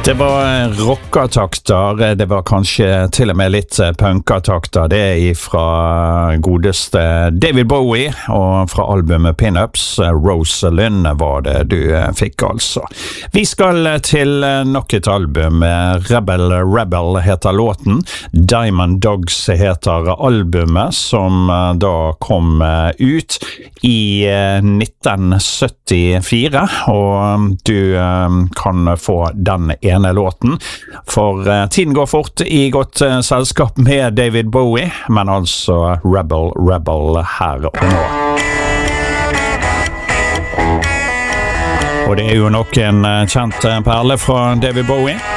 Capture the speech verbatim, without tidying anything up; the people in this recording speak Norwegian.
Det var rockatakter, det var kanskje til og med litt punkatakter. Det er fra godeste David Bowie, og fra albumet Pin-Ups, Rosalind var det du fikk altså. Vi skal til nok et album. Rebel Rebel heter låten, Diamond Dogs heter albumet, som da kom ut i nitten syttifire, og du kan få den ene låten, for uh, tiden går fort i godt uh, selskap med David Bowie, men altså Rebel Rebel her og nå. Og det er jo nok en uh, kjent perle fra David Bowie.